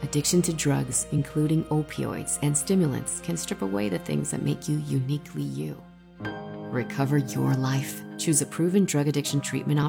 Addiction to drugs, including opioids and stimulants, can strip away the things that make you uniquely you. Recover your life. Choose a proven drug addiction treatment option